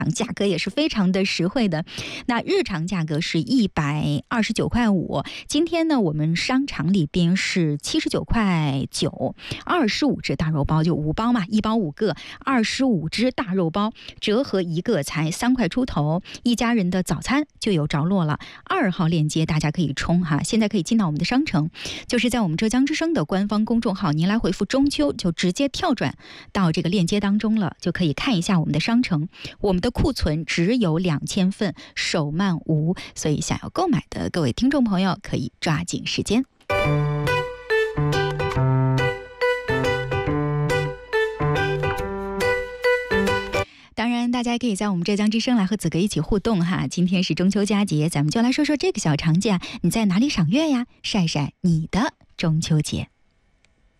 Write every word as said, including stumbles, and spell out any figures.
价格也是非常的实惠的。那日常价格是一百二十九块五，今天呢我们商场里边是七十九块九，二十五只大肉包，就五包嘛，一包五个，二十五只大肉包折合一个才三块出头，一家人的早餐就有着落了。二号链接大家可以冲哈，现在可以进到我们的商城，就是在我们浙江之声的官方公众号，您来回复中秋就直接跳转到这个链接当中了，就可以看一下我们的商城。我们的库存只有两千份，手慢无，所以想要购买的各位听众朋友可以抓紧时间。当然大家可以在我们浙江之声来和子哥一起互动哈。今天是中秋佳节，咱们就来说说这个小长假你在哪里赏月呀，晒晒你的中秋节。